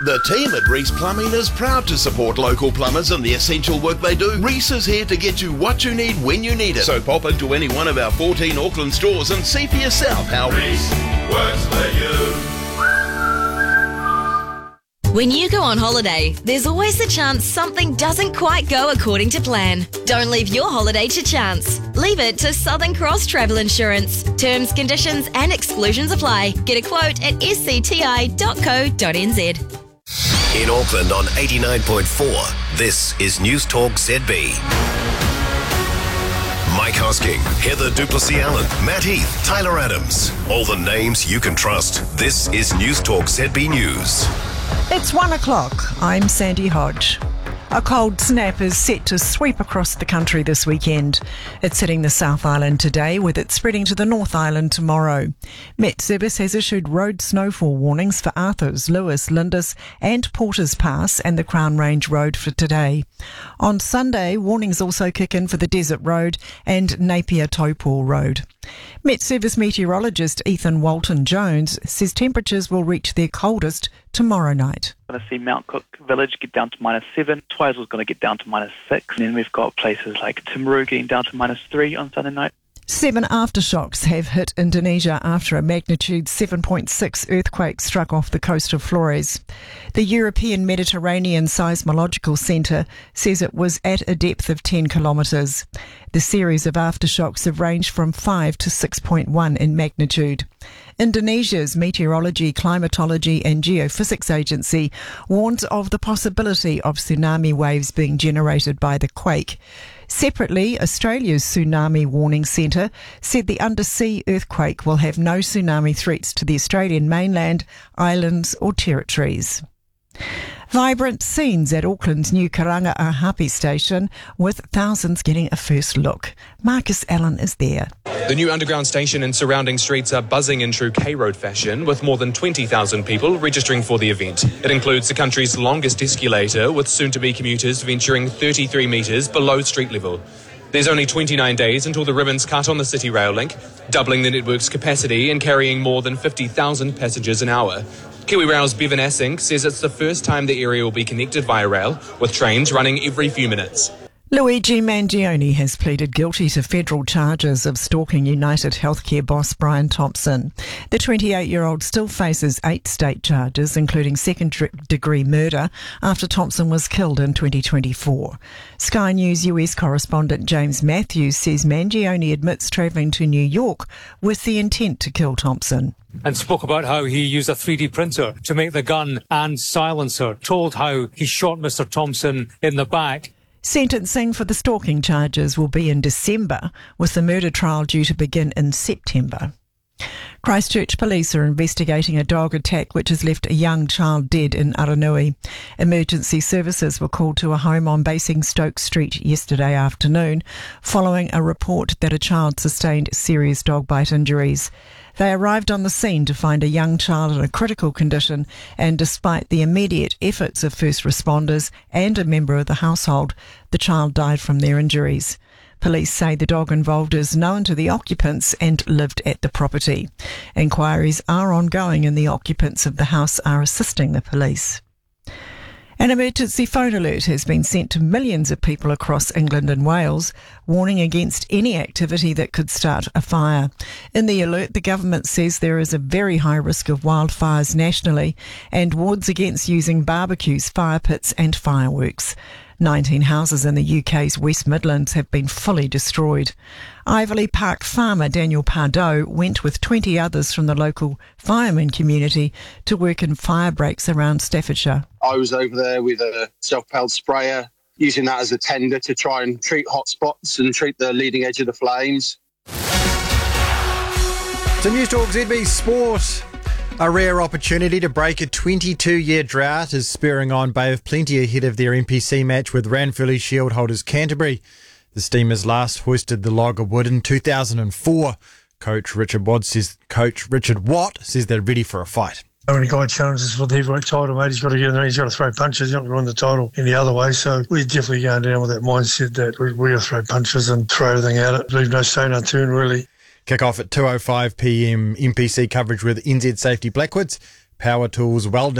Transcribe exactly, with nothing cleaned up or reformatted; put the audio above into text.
The team at Reese Plumbing is proud to support local plumbers and the essential work they do. Reese is here to get you what you need when you need it. So pop into any one of our fourteen Auckland stores and see for yourself how Reese works for you. When you go on holiday, there's always the chance something doesn't quite go according to plan. Don't leave your holiday to chance. Leave it to Southern Cross Travel Insurance. Terms, conditions and exclusions apply. Get a quote at s c t i dot co dot n z. In Auckland on eighty-nine point four, this is News Talk Z B. Mike Hosking, Heather Duplessis-Allen, Matt Heath, Tyler Adams. All the names you can trust. This is News Talk Z B News. It's one o'clock. I'm Sandy Hodge. A cold snap is set to sweep across the country this weekend. It's hitting the South Island today, with it spreading to the North Island tomorrow. Met Service has issued road snowfall warnings for Arthurs, Lewis, Lindis and Porters Pass and the Crown Range Road for today. On Sunday, warnings also kick in for the Desert Road and Napier Taupo Road. Met Service meteorologist Ethan Walton-Jones says temperatures will reach their coldest tomorrow night. We're going to see Mount Cook Village get down to minus seven, Twisel's going to get down to minus six, and then we've got places like Timaru getting down to minus three on Sunday night. Seven aftershocks have hit Indonesia after a magnitude seven point six earthquake struck off the coast of Flores. The European Mediterranean Seismological Centre says it was at a depth of ten kilometres. The series of aftershocks have ranged from five to six point one in magnitude. Indonesia's Meteorology, Climatology and Geophysics Agency warns of the possibility of tsunami waves being generated by the quake. Separately, Australia's Tsunami Warning Centre said the undersea earthquake will have no tsunami threats to the Australian mainland, islands or territories. Vibrant scenes at Auckland's new Karanga Ahapi station, with thousands getting a first look. Marcus Allen is there. The new underground station and surrounding streets are buzzing in true K-Road fashion, with more than twenty thousand people registering for the event. It includes the country's longest escalator, with soon-to-be commuters venturing thirty-three metres below street level. There's only twenty-nine days until the ribbon's cut on the City Rail link, doubling the network's capacity and carrying more than fifty thousand passengers an hour. KiwiRail's Bevan Assink says it's the first time the area will be connected via rail, with trains running every few minutes. Luigi Mangione has pleaded guilty to federal charges of stalking United Healthcare boss Brian Thompson. The twenty-eight-year-old still faces eight state charges, including second-degree murder, after Thompson was killed in twenty twenty-four. Sky News U S correspondent James Matthews says Mangione admits travelling to New York with the intent to kill Thompson. And spoke about how he used a three D printer to make the gun and silencer, told how he shot Mister Thompson in the back. Sentencing for the stalking charges will be in December, with the murder trial due to begin in September. Christchurch police are investigating a dog attack which has left a young child dead in Aranui. Emergency services were called to a home on Basingstoke Street yesterday afternoon, following a report that a child sustained serious dog bite injuries. They arrived on the scene to find a young child in a critical condition, and despite the immediate efforts of first responders and a member of the household, the child died from their injuries. Police say the dog involved is known to the occupants and lived at the property. Inquiries are ongoing and the occupants of the house are assisting the police. An emergency phone alert has been sent to millions of people across England and Wales, warning against any activity that could start a fire. In the alert, the government says there is a very high risk of wildfires nationally and warns against using barbecues, fire pits and fireworks. nineteen houses in the U K's West Midlands have been fully destroyed. Iverley Park farmer Daniel Pardo went with twenty others from the local fireman community to work in fire breaks around Staffordshire. I was over there with a self-propelled sprayer, using that as a tender to try and treat hot spots and treat the leading edge of the flames. To News Talk Z B Sport. A rare opportunity to break a twenty-two-year drought is spurring on Bay of Plenty ahead of their N P C match with Ranfurly Shield holders Canterbury. The Steamers last hoisted the log of wood in two thousand four. Coach Richard Watt says, Coach Richard Watt says they're ready for a fight. When a guy challenges for the heavyweight title, mate, he's got to get in there, he's got to throw punches, he's not going to win the title any other way. So we're definitely going down with that mindset that we, we're going to throw punches and throw everything at it, leave no stone unturned, really. Kick off at two oh five p m N P C coverage with N Z Safety Blackwoods, Power Tools Welding.